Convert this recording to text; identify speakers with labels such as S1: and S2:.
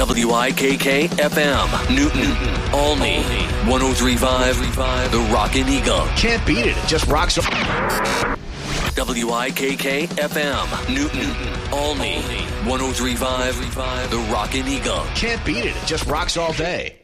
S1: WIKK FM, Newton, Olney, 103.5, The Rockin' Eagle.
S2: Can't beat it. It just rocks.
S1: WIKK FM, Newton, Olney, 103.5, The Rockin' Eagle.
S2: Can't beat it. It just rocks all day.